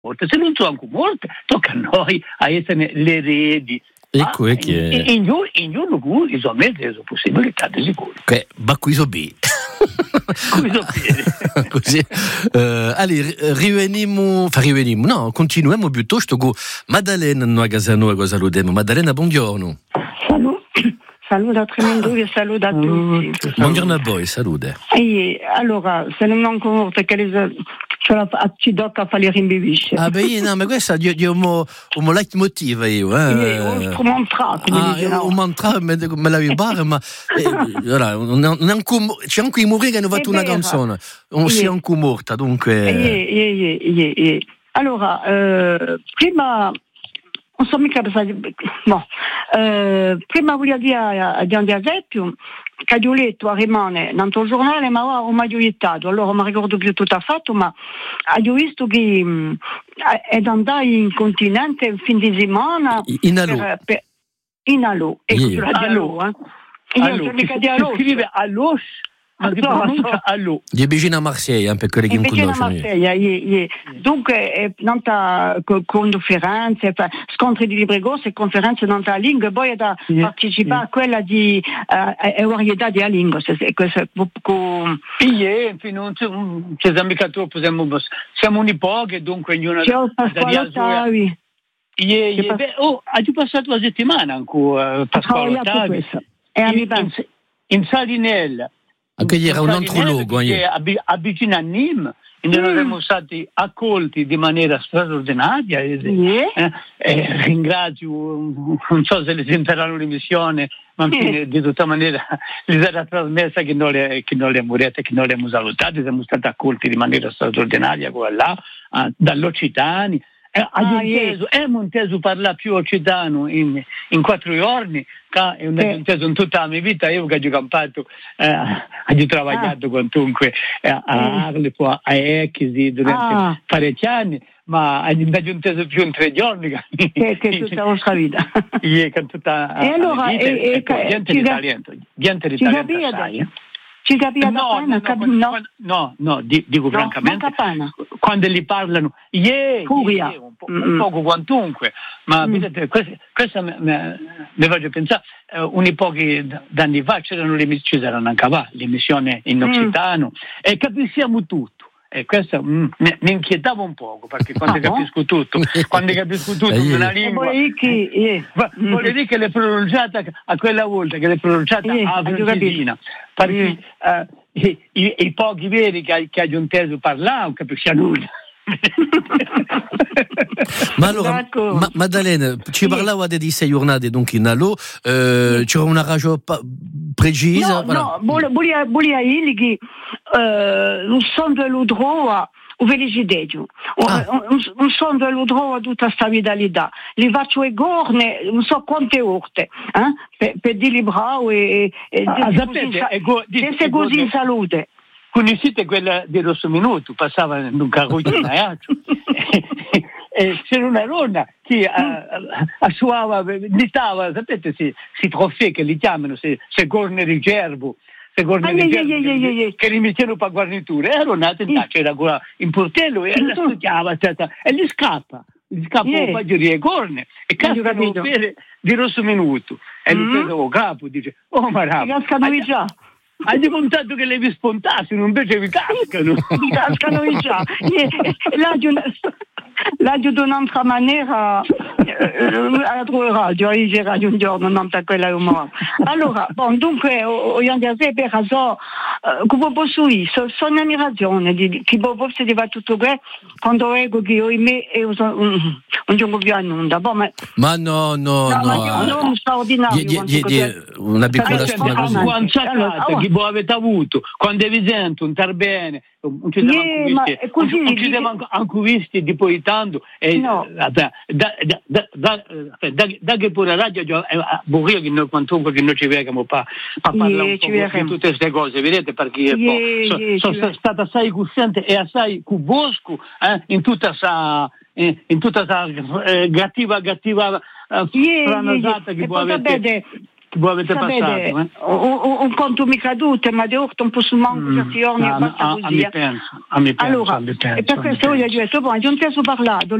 Se non sono anche morte, tocca a noi a essere le eredi. Ecco, è che in giorno insomma è possibilità di sicuro. Che qui so B. Così. Riveniamo, continuiamo piuttosto con Maddalena noi a casa noi cosa salutiamo. Maddalena, buongiorno. Saluto a Tremendo e saluto a tutti. Buongiorno a voi, salute. Allora, se non manco che ci tocca fare le rimbivisce. Ah beh, no, ma questo è un leitmotiv io. Un mantra, me la ripare, ma c'è anche i muri che hanno fatto una canzone. Non si è anche morta, dunque. Allora, prima... non so mica prima voglio dire di un esempio che ho letto a Rimane nel tuo giornale, ma ho mai aiutato, allora non mi ricordo più tutto affatto, ma ho visto che è andato in continente in fin di settimana in Allo scrive Allo ma si pronuncia Allo. È vicino a Marseille, per quelli che non conoscono. Dunque, conferenze, scontri di libregos e conferenze non la lingua, poi da partecipare a quella di varietà di lingua. Non c'è mica troppo, siamo un pochi, dunque ognuno hai passato la settimana ancora Pasquale Ottavi in Salinella. Anche ieri era un antrologo. Vicino a Nîmes, noi siamo stati accolti di maniera straordinaria. Ringrazio, non so se le sentiranno l'emissione, ma di tutta maniera les era trasmessa che noi le abbiamo salutati, siamo stati accolti di maniera straordinaria là, dall'Occitani. Abbiamo inteso parlare più occitano in 4 giorni, che è inteso in tutta la mia vita. Io che ho campato, ho lavorato quantunque a Arlepo, a Echisi durante parecchi anni, ma ho inteso più in 3 giorni che tutta la nostra vita. E allora gente di talento assai. Ci capiva no, dico francamente, quando li parlano, un poco quantunque, ma vedete, questo mi faccio pensare, pochi anni fa ci saranno anche le missioni in occitano, e capiamo tutto. E questo mi inquietava un poco, perché quando capisco tutto in una lingua, vuol dire che l'è pronunciata a quella volta, che l'è pronunciata a francesina, perché i pochi veri che hanno inteso parlare non capiscono nulla. Ma allora, Maddalena, ci parlava di 6 giornate dunque in Allo, c'era una ragione precisa? No, voglio dire che non sono dell'udroa o velicideggio, non sono dell'udroa tutta questa vitalità, li faccio e gorne, non so quante orte, per dire bravo e essere così in salute. Conoscete quella di Rosso Minuto, passava in un carrozzo di Maiaccio e c'era una donna che assuava, litava, sapete, si trofei che li chiamano, se gorne di gerbo, che li mettevano per guarniture, era una c'era ancora in portello e la studiava, e gli scappa un paio di gorne e cascano di Rosso Minuto e lui prende capo, dice, ma già. Hai dimostrato che le vi spontassero, invece vi cascano. Già. Là, di un'altra maniera, a trovare radio, radio un giorno, non per quella umore. Allora, dunque, voglio dire, per ragione, come posso dire, sono ammirazione, che si deve tutto bene, quando ego che io in me, non gioco più a nulla. Ma no. Non straordinario. Una piccola storia così. Che voi avete avuto, quando vi sento, non sta bene, non ci siamo anche visti di poi tanto, da che pure la radio vorrei che noi quantunque che noi ci vediamo per parlare un po' di tutte queste cose, vedete, perché sono stata assai cosciente e assai cubosco in tutta questa cattiva franasata che voi avete. voi avete passato? Un conto mica tutte, ma di orto un po' sul manco certi giorni a me penso. Allora, e per questo io ho detto, io non ti ho parlato,